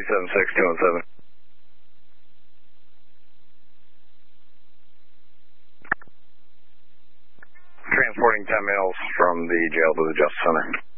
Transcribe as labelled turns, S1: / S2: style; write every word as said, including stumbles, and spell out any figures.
S1: seven six two one seven. Transporting ten males from the jail to the Justice Center.